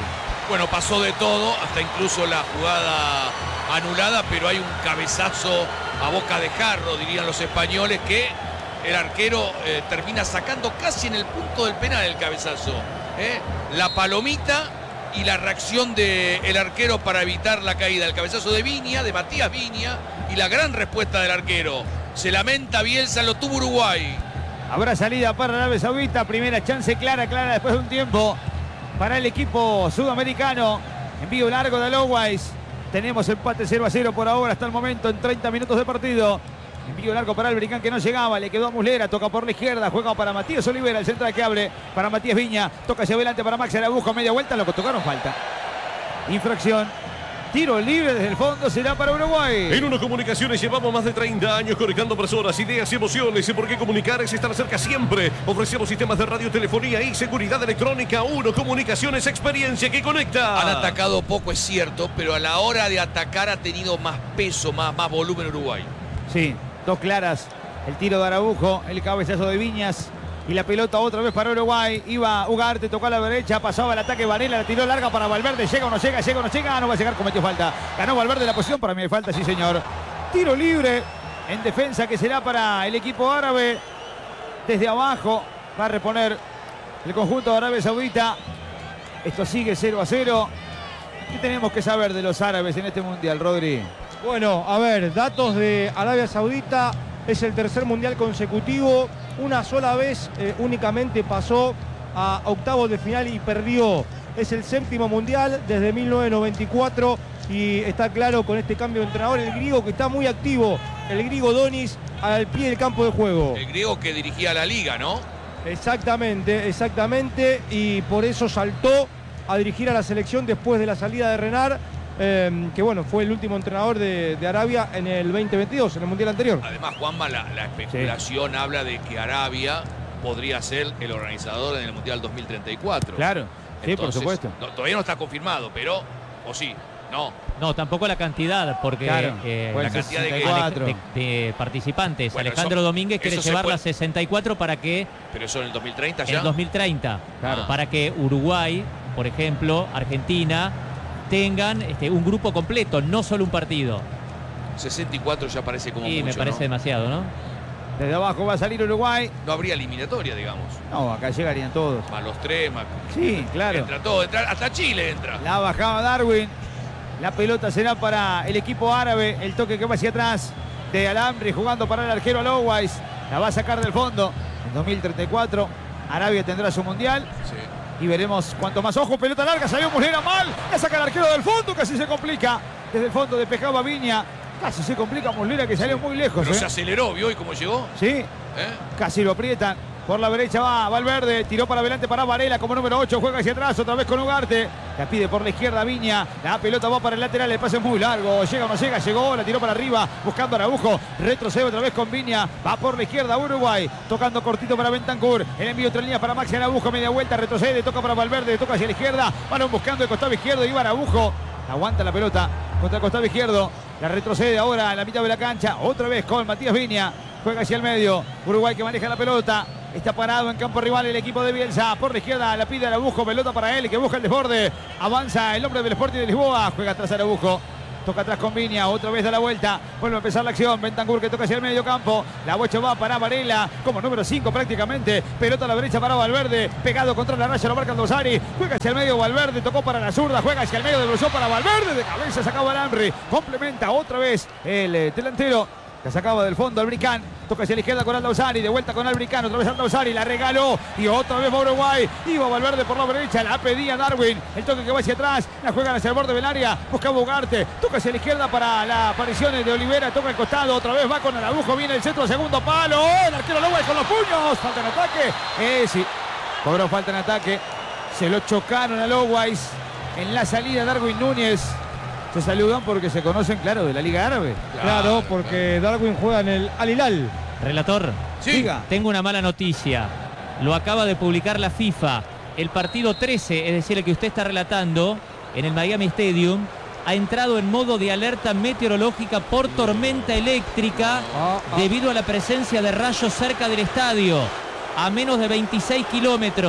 Bueno, pasó de todo, hasta incluso la jugada anulada, pero hay un cabezazo a boca de jarro, dirían los españoles, que el arquero eh, termina sacando casi en el punto del penal el cabezazo. ¿eh? La palomita y la reacción del arquero para evitar la caída. El cabezazo de Viña, de Matías Viña, y la gran respuesta del arquero. Se lamenta Bielsa, lo tuvo Uruguay. Habrá salida para Arabia Saudita, primera chance clara, clara después de un tiempo para el equipo sudamericano. Envío largo de Alowais. Tenemos empate cero a cero por ahora hasta el momento en treinta minutos de partido. Envío largo para el Bricán que no llegaba, le quedó a Muslera, toca por la izquierda, juega para Matías Olivera, el central que abre para Matías Viña, toca hacia adelante para Max Araujo, media vuelta, lo que tocaron falta. Infracción. Tiro libre desde el fondo, será para Uruguay. En Uno Comunicaciones llevamos más de treinta años conectando personas, ideas y emociones. ¿Y por qué comunicar es estar cerca siempre? Ofrecemos sistemas de radiotelefonía y seguridad electrónica. Uno Comunicaciones, experiencia que conecta. Han atacado poco, es cierto, pero a la hora de atacar ha tenido más peso, más, más volumen Uruguay. Sí, dos claras. El tiro de Araujo, el cabezazo de Viñas. Y la pelota otra vez para Uruguay. Iba Ugarte, tocó a la derecha, pasaba el ataque Varela, la tiró larga para Valverde. Llega o no llega, llega o no llega. No va a llegar, cometió falta. Ganó Valverde la posición, para mí hay falta, sí señor. Tiro libre en defensa que será para el equipo árabe. Desde abajo va a reponer el conjunto de Arabia Saudita. Esto sigue cero a cero. ¿Qué tenemos que saber de los árabes en este mundial, Rodri? Bueno, a ver, datos de Arabia Saudita. Es el tercer mundial consecutivo. Una sola vez eh, únicamente pasó a octavos de final y perdió. Es el séptimo mundial desde mil novecientos noventa y cuatro y está claro con este cambio de entrenador, el griego que está muy activo, el griego Donis al pie del campo de juego. El griego que dirigía la liga, ¿no? Exactamente, exactamente, y por eso saltó a dirigir a la selección después de la salida de Renard. Eh, que bueno, fue el último entrenador de, de Arabia en el veinte veintidós, en el mundial anterior. Además, Juanma, la, la especulación sí. habla de que Arabia podría ser el organizador en el mundial dos mil treinta y cuatro. Claro, sí, Entonces, por supuesto. No, todavía no está confirmado, pero, o sí, no. No, tampoco la cantidad, porque claro, eh, la cantidad de, de, de, de participantes. Bueno, Alejandro eso, Domínguez quiere llevarla a sesenta y cuatro para que... Pero eso en el dos mil treinta ya. En el dos mil treinta, claro. Para que Uruguay, por ejemplo, Argentina, tengan este, un grupo completo, no solo un partido. sesenta y cuatro ya parece como sí, mucho, me parece ¿no? demasiado, ¿no? Desde abajo va a salir Uruguay. No habría eliminatoria, digamos. No, acá llegarían todos. Más los tres, más... Sí, claro. Entra todo, entra, hasta Chile entra. La bajaba Darwin. La pelota será para el equipo árabe. El toque que va hacia atrás de Alamri jugando para el arquero Alowais. La va a sacar del fondo. En dos mil treinta y cuatro Arabia tendrá su mundial. Sí. Y veremos cuánto más. Ojo, pelota larga, salió Muslera mal. La saca el arquero del fondo, casi se complica. Desde el fondo despejaba Viña. Casi se complica Muslera, que salió muy lejos. Pero ¿eh? se aceleró, ¿vio? ¿Y cómo llegó? Sí, ¿Eh? casi lo aprietan. Por la derecha va Valverde, tiró para adelante para Varela como número ocho, juega hacia atrás, otra vez con Ugarte. La pide por la izquierda Viña, la pelota va para el lateral, el pase es muy largo, llega o no llega, llegó, la tiró para arriba, buscando a Araujo, retrocede otra vez con Viña, va por la izquierda Uruguay, tocando cortito para Bentancur, el envío otra línea para Maxi Araujo, media vuelta, retrocede, toca para Valverde, toca hacia la izquierda, balón buscando el costado izquierdo, y va Araujo, aguanta la pelota contra el costado izquierdo, la retrocede ahora a la mitad de la cancha, otra vez con Matías Viña, juega hacia el medio, Uruguay que maneja la pelota. Está parado en campo rival el equipo de Bielsa. Por la izquierda la pide Araujo. Pelota para él que busca el desborde. Avanza el hombre del Sporting de Lisboa. Juega atrás Araujo. Toca atrás con Viña. Otra vez da la vuelta. Vuelve a empezar la acción. Bentancur que toca hacia el medio campo. La bocha va para Varela. Como número cinco prácticamente. Pelota a la derecha para Valverde. Pegado contra la raya. Lo marca Dosari. Juega hacia el medio Valverde. Tocó para la zurda. Juega hacia el medio. Devolvió para Valverde. De cabeza sacaba Alamri. Complementa otra vez el eh, delantero. La sacaba del fondo Albricán, toca hacia la izquierda con Aldausari, de vuelta con Albricán, otra vez Aldausari, la regaló y otra vez va Uruguay, iba Valverde por la derecha, la pedía Darwin, el toque que va hacia atrás, la juegan hacia el borde del área, buscaba Ugarte, toca hacia la izquierda para la aparición de Olivera, toca el costado, otra vez va con Araujo, viene el centro, segundo palo, ¡oh! El arquero Lowais con los puños, falta en ataque, eh sí, cobró falta en ataque, se lo chocaron a Lowais en la salida Darwin Núñez. Se saludan porque se conocen, claro, de la Liga Árabe. Claro, claro, porque Darwin juega en el Al Hilal. Relator, sí. Diga. Tengo una mala noticia. Lo acaba de publicar la FIFA. El partido trece, es decir, el que usted está relatando, en el Miami Stadium, ha entrado en modo de alerta meteorológica por tormenta eléctrica ah, ah. debido a la presencia de rayos cerca del estadio. A menos de veintiséis kilómetros.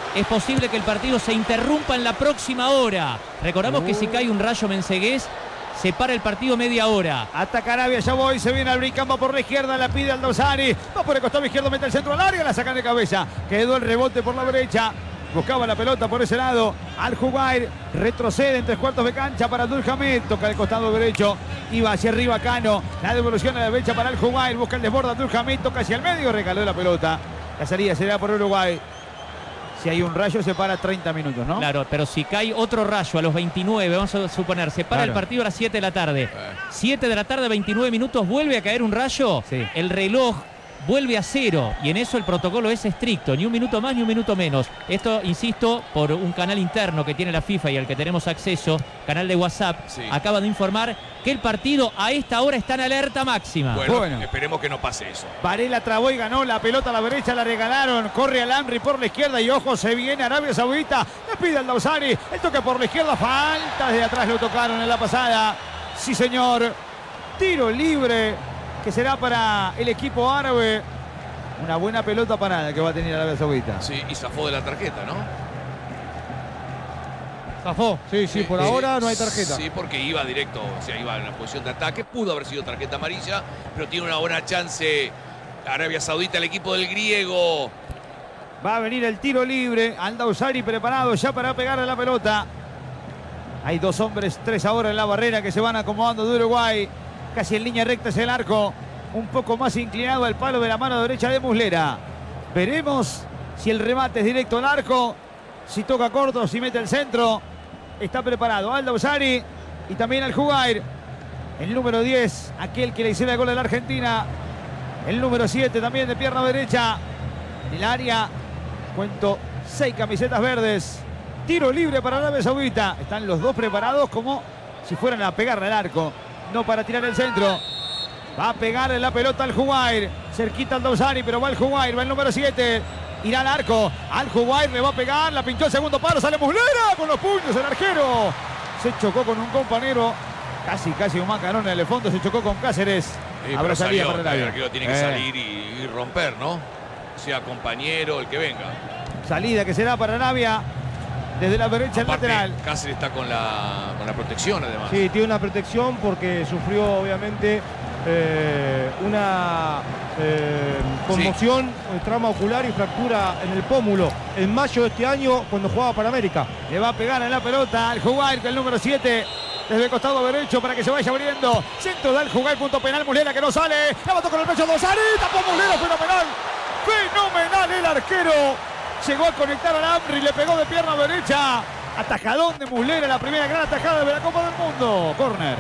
es posible que el partido se interrumpa en la próxima hora. Recordamos uh. que si cae un Rayo Mencegués, se para el partido media hora. Ataca Arabia, ya voy, se viene al brincamba por la izquierda, la pide Aldosari. Va por el costado izquierdo, mete el centro al área, la sacan de cabeza. Quedó el rebote por la derecha. Buscaba la pelota por ese lado. Al-Jugair retrocede en tres cuartos de cancha para Abdulhamid. Toca el costado derecho. Iba hacia arriba Cano. La devolución a la derecha para Al-Jugair. Busca el desborde Abdulhamid. Toca hacia el medio. Recaló la pelota. La salida será por Uruguay. Si hay un Rayo se para treinta minutos, ¿no? Claro, pero si cae otro Rayo a los veintinueve, vamos a suponer, se para claro. el partido a las siete de la tarde. siete de la tarde, veintinueve minutos, vuelve a caer un Rayo. Sí. El reloj vuelve a cero y en eso el protocolo es estricto, ni un minuto más ni un minuto menos. Esto, insisto, por un canal interno que tiene la FIFA y al que tenemos acceso, canal de WhatsApp, sí. acaba de informar que el partido a esta hora está en alerta máxima. Bueno, bueno, esperemos que no pase eso. Varela trabó y ganó la pelota a la derecha, la regalaron, corre Al-Amri por la izquierda y ojo, se viene Arabia Saudita, le pide al Dawsari, el toque por la izquierda, falta, desde atrás lo tocaron en la pasada. Sí señor, tiro libre que será para el equipo árabe. Una buena pelota parada que va a tener Arabia Saudita. Sí, y zafó de la tarjeta, ¿no? Zafó, sí, sí, por eh, ahora no hay tarjeta. Sí, porque iba directo, o sea, iba en la posición de ataque. Pudo haber sido tarjeta amarilla, pero tiene una buena chance Arabia Saudita, el equipo del griego. Va a venir el tiro libre. Al-Dawsari preparado ya para pegarle la pelota. Hay dos hombres, tres ahora en la barrera que se van acomodando de Uruguay. Casi en línea recta es el arco. Un poco más inclinado al palo de la mano derecha de Muslera. Veremos si el remate es directo al arco. Si toca corto, si mete el centro. Está preparado Al-Dawsari y también Al-Jugair. El número diez, aquel que le hiciera el gol a la Argentina. El número siete también de pierna derecha. En el área, cuento seis camisetas verdes. Tiro libre para Arabia Saudita. Están los dos preparados como si fueran a pegarle al arco. No para tirar el centro. Va a pegar en la pelota Al-Jugair. Cerquita Al-Dawsari, pero va Al-Jugair. Va el número siete. Irá al arco. Al-Jugair le va a pegar. La pinchó el segundo palo. Sale Muslera con los puños. El arquero se chocó con un compañero. Casi, casi un macarón en el fondo. Se chocó con Cáceres. Sí, Habrá salida para el área. El arquero tiene que eh. salir y, y romper, ¿no? Sea compañero, el que venga. Salida que será para Arabia. Desde la derecha al lateral. Cáceres está con la, con la protección además. Sí, tiene una protección porque sufrió obviamente eh, una eh, conmoción, sí. trauma ocular y fractura en el pómulo en mayo de este año cuando jugaba para América. Le va a pegar en la pelota al Jugair, el número siete. Desde el costado derecho para que se vaya abriendo. Centro de Al-Jugair, punto penal. Muslera que no sale. La mató con el pecho Dawsari. Tapó Muslera, fenomenal. Fenomenal el arquero. Llegó a conectar al Amri y le pegó de pierna derecha. Atajadón de Muslera, la primera gran atajada de la Copa del Mundo. Corner.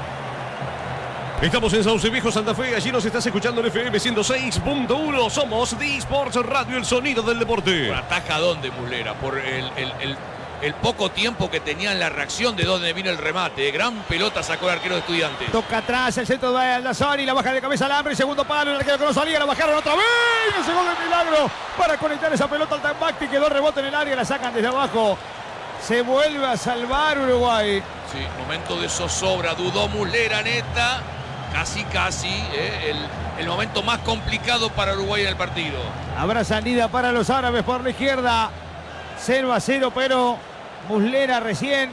Estamos en Sauce Viejo, Santa Fe. Allí nos estás escuchando en F M ciento seis punto uno. Somos D Sports Radio, el sonido del deporte. Un atajadón de Muslera por el, el, el, el poco tiempo que tenía en la reacción de donde vino el remate. Gran pelota sacó el arquero de Estudiantes. Toca atrás el centro de Al-Dawsari, la baja de cabeza al Amri, segundo palo, el arquero que no salía, la bajaron otra vez. Ese gol de milagro para conectar esa pelota al Tambacti, quedó rebote en el área, la sacan desde abajo. Se vuelve a salvar Uruguay. Sí, momento de zozobra, dudó Muslera, neta. Casi, casi, eh, el, el momento más complicado para Uruguay en el partido. Habrá salida para los árabes por la izquierda. cero a cero, pero Muslera recién.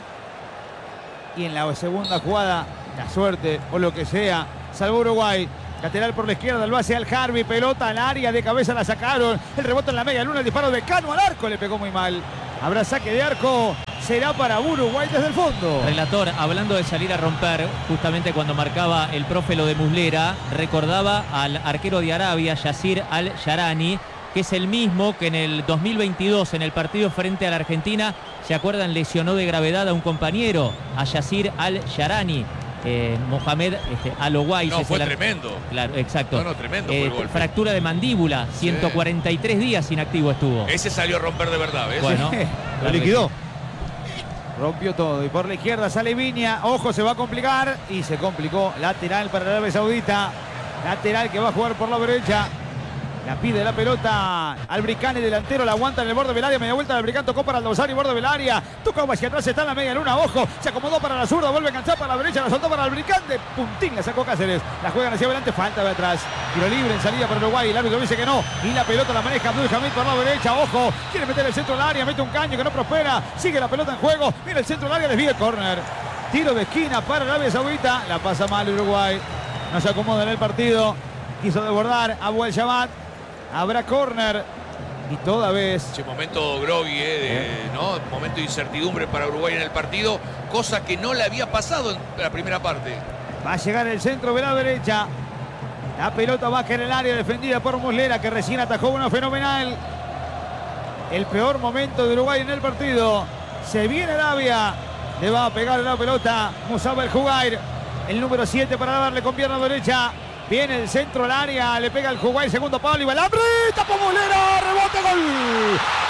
Y en la segunda jugada, la suerte o lo que sea, salvó Uruguay. Lateral por la izquierda, el base al Harvey, pelota al área, de cabeza la sacaron. El rebote en la media luna, el disparo de Cano al arco, le pegó muy mal. Habrá saque de arco, será para Uruguay desde el fondo. Relator, hablando de salir a romper, justamente cuando marcaba el profe lo de Muslera, recordaba al arquero de Arabia, Yasir Al-Sharani, que es el mismo que en el dos mil veintidós, en el partido frente a la Argentina, ¿se acuerdan? Lesionó de gravedad a un compañero, a Yasir Al-Sharani. Eh, Mohamed este, Al-Owais. No, fue el... tremendo. Claro, exacto. No, no, tremendo eh, fue el golpe. Fractura de mandíbula, ciento cuarenta y tres sí. días inactivo estuvo. Ese salió a romper de verdad, ¿ves? Bueno, lo liquidó. Rompió todo y por la izquierda sale Viña. Ojo, se va a complicar y se complicó. Lateral para Arabia Saudita. Lateral que va a jugar por la derecha. La pide la pelota Albricane, delantero, la aguanta en el borde del área, media vuelta, Albricane tocó para Aldosari, borde del área, tocó hacia atrás, está en la media luna, ojo, se acomodó para la zurda, vuelve a enganchar para la derecha, la soltó para Albricane, de puntín la sacó Cáceres, la juegan hacia adelante, falta de atrás, tiro libre en salida para Uruguay, el árbitro dice que no, y la pelota la maneja Abdul Hamid por la derecha, ojo, quiere meter el centro del área, mete un caño que no prospera, sigue la pelota en juego, mira el centro del área, desvía el córner, tiro de esquina para Arabia Saudita, la pasa mal Uruguay, no se acomoda en el partido, quiso desbordar Abu El Shamat. Habrá córner y toda vez. Ese momento groggy, eh, de, ¿no? Momento de incertidumbre para Uruguay en el partido, cosa que no le había pasado en la primera parte. Va a llegar el centro de la derecha. La pelota baja en el área, defendida por Muslera, que recién atajó uno fenomenal. El peor momento de Uruguay en el partido. Se viene Arabia. Le va a pegar la pelota Musab El Jugair. El número siete para darle con pierna derecha. Viene el centro al área, le pega el Uruguay, segundo palo y va el hambre, tapó Muslera, rebote, gol.